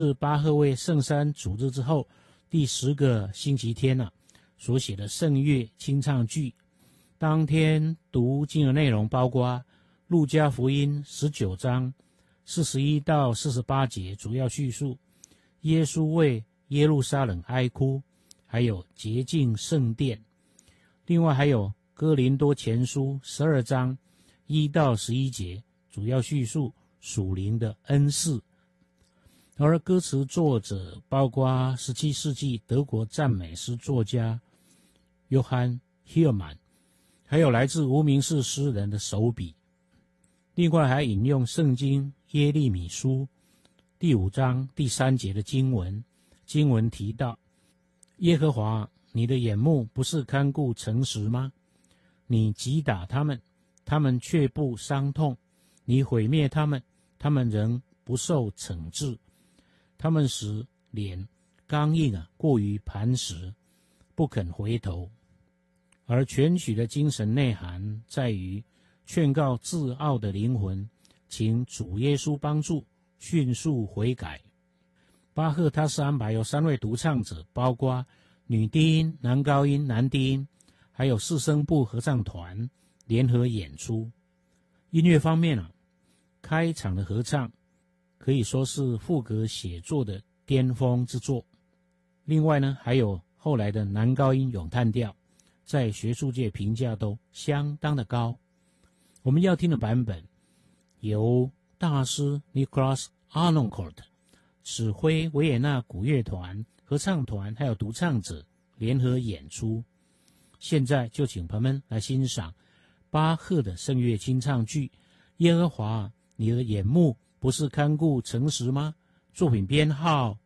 是巴赫为圣山主日之后第10个星期天所写的圣乐清唱剧。当天读经的内容包括路加福音19章41到48节，主要叙述耶稣为耶路撒冷哀哭，还有洁净圣殿。另外还有哥林多前书12章1到11节，主要叙述属灵的恩赐。而歌词作者包括17世纪德国赞美诗作家约翰·希尔曼，还有来自无名氏诗人的手笔。另外还引用圣经耶利米书第5章第3节的经文，经文提到：耶和华，你的眼目不是看顾诚实吗？你击打他们，他们却不伤痛；你毁灭他们，他们仍不受惩治。他们使脸刚硬过于磐石，不肯回头。而全曲的精神内涵在于劝告自傲的灵魂，请主耶稣帮助，迅速悔改。巴赫他是安排有3位独唱者，包括女低音、男高音、男低音，还有4声部合唱团联合演出。音乐方面开场的合唱可以说是赋格写作的巅峰之作。另外还有后来的男高音咏叹调，在学术界评价都相当的高。我们要听的版本由大师 Nicholas Arnoncourt 指挥维也纳古乐团、合唱团还有独唱者联合演出。现在就请朋友们来欣赏巴赫的圣乐清唱剧耶和华，你的眼目不是看顾诚实吗？作品编号